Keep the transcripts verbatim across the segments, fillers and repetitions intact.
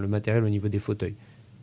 le matériel au niveau des fauteuils.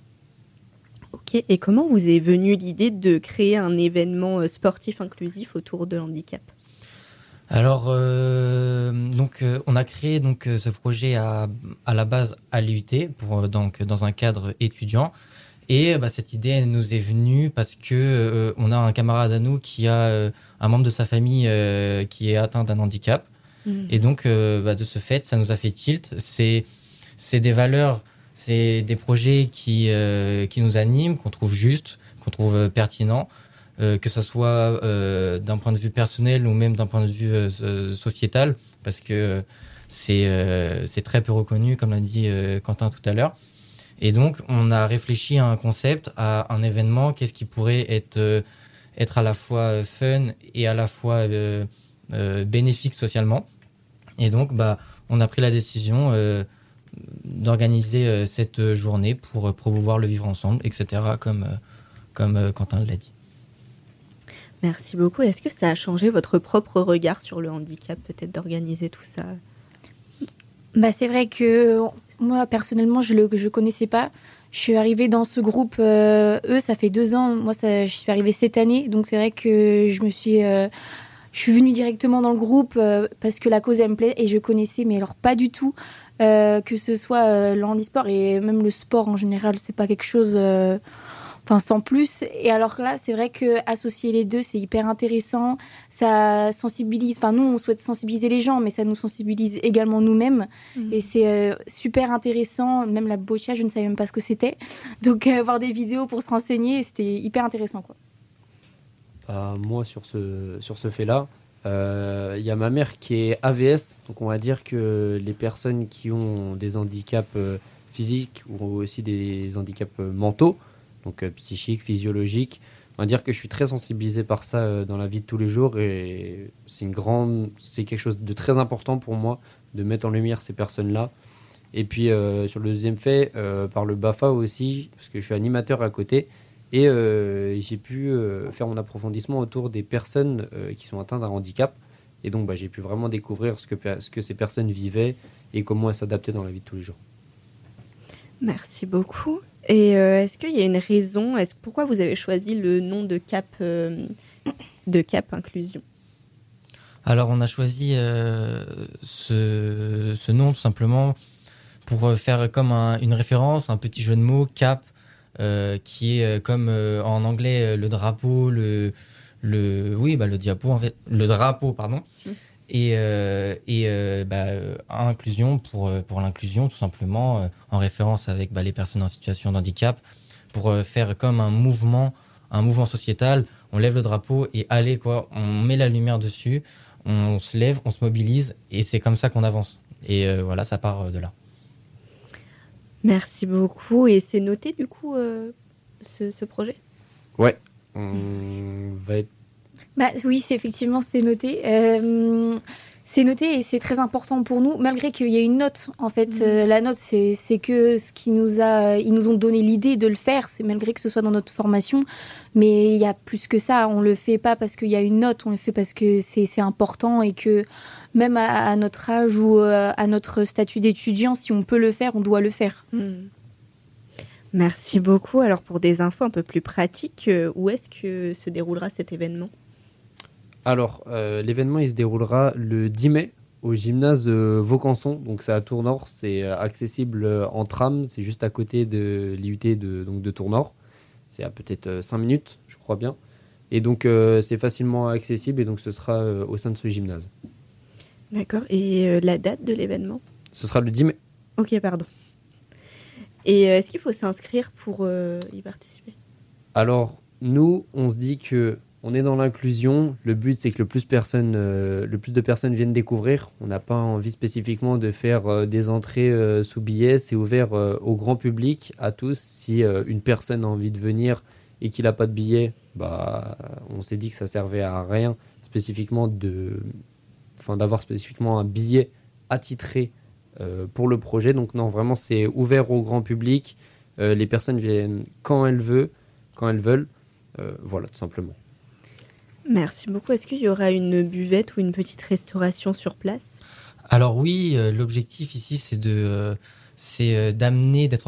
Ok, et comment vous est venue l'idée de créer un événement sportif inclusif autour de l'handicap ? Alors, euh, donc, euh, on a créé donc, euh, ce projet à, à la base à l'U T, pour, donc, dans un cadre étudiant. Et bah, cette idée elle nous est venue parce que euh, on a un camarade à nous qui a euh, un membre de sa famille euh, qui est atteint d'un handicap. Mmh. Et donc, euh, bah, de ce fait, ça nous a fait tilt. C'est, c'est des valeurs, c'est des projets qui, euh, qui nous animent, qu'on trouve justes, qu'on trouve euh, pertinents. Euh, que ça soit euh, d'un point de vue personnel ou même d'un point de vue euh, sociétal, parce que c'est, euh, c'est très peu reconnu, comme l'a dit euh, Quentin tout à l'heure. Et donc, on a réfléchi à un concept, à un événement, qu'est-ce qui pourrait être, euh, être à la fois fun et à la fois euh, euh, bénéfique socialement. Et donc, bah, on a pris la décision euh, d'organiser euh, cette journée pour promouvoir le vivre ensemble, et cetera, comme, euh, comme euh, Quentin l'a dit. Merci beaucoup. Est-ce que ça a changé votre propre regard sur le handicap, peut-être d'organiser tout ça ? Bah, c'est vrai que moi, personnellement, je ne le je connaissais pas. Je suis arrivée dans ce groupe, euh, eux, ça fait deux ans. Moi, ça, je suis arrivée cette année. Donc, c'est vrai que je me suis... Euh, je suis venue directement dans le groupe euh, parce que la cause, elle me plaît. Et je connaissais, mais alors pas du tout, euh, que ce soit euh, le handisport et même le sport en général. C'est pas quelque chose... Euh, Enfin, sans plus. Et alors là, c'est vrai qu'associer les deux, c'est hyper intéressant. Ça sensibilise. Enfin, nous, on souhaite sensibiliser les gens, mais ça nous sensibilise également nous-mêmes. Mmh. Et c'est euh, super intéressant. Même la boccia, je ne savais même pas ce que c'était. Donc, euh, voir des vidéos pour se renseigner, c'était hyper intéressant, quoi. Euh, moi, sur ce, sur ce fait-là, il euh, y a ma mère qui est A V S. Donc, on va dire que les personnes qui ont des handicaps euh, physiques ou aussi des handicaps euh, mentaux, donc euh, psychique, physiologique. On va dire que je suis très sensibilisé par ça euh, dans la vie de tous les jours et c'est une grande, c'est quelque chose de très important pour moi de mettre en lumière ces personnes-là. Et puis euh, sur le deuxième fait, euh, par le BAFA aussi, parce que je suis animateur à côté et euh, j'ai pu euh, faire mon approfondissement autour des personnes euh, qui sont atteintes d'un handicap. Et donc bah, j'ai pu vraiment découvrir ce que, ce que ces personnes vivaient et comment elles s'adaptaient dans la vie de tous les jours. Merci beaucoup. Et euh, est-ce qu'il y a une raison, est-ce, pourquoi vous avez choisi le nom de Cap, euh, de Cap Inclusion ? Alors, on a choisi euh, ce, ce nom tout simplement pour faire comme un, une référence, un petit jeu de mots, Cap, euh, qui est comme euh, en anglais le drapeau, le, le, oui, bah, le diapo, en fait, le drapeau, pardon. Mmh. Et, euh, et euh, bah, inclusion pour, pour l'inclusion, tout simplement, euh, en référence avec bah, les personnes en situation de handicap, pour euh, faire comme un mouvement, un mouvement sociétal. On lève le drapeau et allez, quoi, on met la lumière dessus, on se lève, on se mobilise, et c'est comme ça qu'on avance. Et euh, voilà, ça part de là. Merci beaucoup. Et c'est noté, du coup, euh, ce, ce projet ? Ouais, on va être... Bah, oui, c'est, effectivement, c'est noté. Euh, c'est noté et c'est très important pour nous, malgré qu'il y ait une note. En fait, mmh. euh, la note, c'est, c'est que ce qui nous a... Ils nous ont donné l'idée de le faire, c'est malgré que ce soit dans notre formation. Mais il y a plus que ça. On ne le fait pas parce qu'il y a une note, on le fait parce que c'est, c'est important et que même à, à notre âge ou à notre statut d'étudiant, si on peut le faire, on doit le faire. Mmh. Merci beaucoup. Alors, pour des infos un peu plus pratiques, euh, où est-ce que se déroulera cet événement ? Alors, euh, l'événement, il se déroulera le dix mai au gymnase euh, Vaucanson. Donc, c'est à Tournord. C'est euh, accessible euh, en tram. C'est juste à côté de l'I U T de, donc de Tournord. C'est à peut-être euh, cinq minutes, je crois bien. Et donc, euh, c'est facilement accessible. Et donc, ce sera euh, au sein de ce gymnase. D'accord. Et euh, la date de l'événement ? Ce sera le dix mai. Ok, pardon. Et euh, est-ce qu'il faut s'inscrire pour euh, y participer ? Alors, nous, on se dit que on est dans l'inclusion. Le but, c'est que le plus, personne, euh, le plus de personnes viennent découvrir. On n'a pas envie spécifiquement de faire euh, des entrées euh, sous billets. C'est ouvert euh, au grand public, à tous. Si euh, une personne a envie de venir et qu'il n'a pas de billet, bah, on s'est dit que ça servait à rien spécifiquement de, enfin, d'avoir spécifiquement un billet attitré euh, pour le projet. Donc non, vraiment, c'est ouvert au grand public. Euh, les personnes viennent quand elles veulent. Quand elles veulent. Euh, voilà, tout simplement. Merci beaucoup. Est-ce qu'il y aura une buvette ou une petite restauration sur place ? Alors oui, euh, l'objectif ici, c'est, de, euh, c'est euh, d'amener, d'être